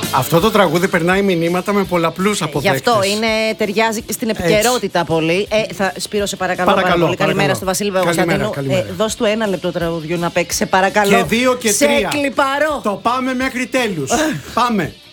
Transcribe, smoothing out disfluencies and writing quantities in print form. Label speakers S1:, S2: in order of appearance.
S1: Αυτό το τραγούδι περνάει μηνύματα με πολλαπλούς αποδέκτες.
S2: Γι' αυτό ταιριάζει και στην επικαιρότητα πολύ. Σπύρο, σε παρακαλώ πάρα πολύ. Καλημέρα στο Βασίλη Βαγγελάκη. Δώσ' του 1 λεπτό τραγουδιού να παίξει, σε παρακαλώ.
S1: Και 2 και 3.
S2: Σε κλιπαρώ.
S1: Το πάμε μέχρι τέλους. Πάμε.